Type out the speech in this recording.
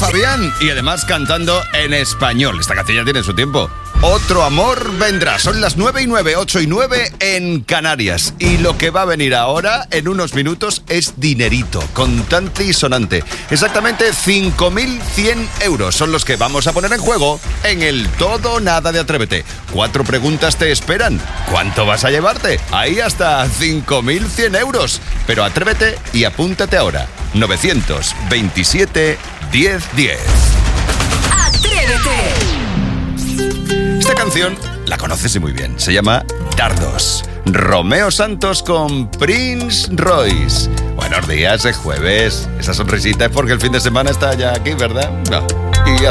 Fabián. Y además cantando en español. Esta canción ya tiene su tiempo. Otro amor vendrá. Son las 9:09, 8:09 en Canarias. Y lo que va a venir ahora, en unos minutos, es dinerito, contante y sonante. Exactamente 5.100 euros son los que vamos a poner en juego en el Todo o Nada de Atrévete. 4 preguntas te esperan. ¿Cuánto vas a llevarte? Ahí hasta 5.100 euros. Pero atrévete y apúntate ahora. 927 1010. ¡Atrévete! Esta canción la conoces y muy bien. Se llama Dardos. Romeo Santos con Prince Royce. Buenos días, es jueves. Esa sonrisita es porque el fin de semana está ya aquí, ¿verdad? No. Y